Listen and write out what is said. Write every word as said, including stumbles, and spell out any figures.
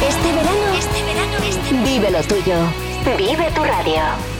Este verano, este verano, este verano. Vive lo tuyo. Vive tu radio.